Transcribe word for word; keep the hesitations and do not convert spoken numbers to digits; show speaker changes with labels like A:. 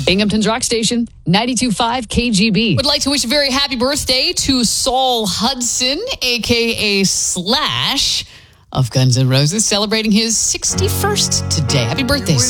A: Binghamton's Rock Station, ninety-two point five K G B.
B: Would like to wish a very happy birthday to Saul Hudson, a k a. Slash of Guns N' Roses, celebrating his sixty-first today. Happy birthday, Saul.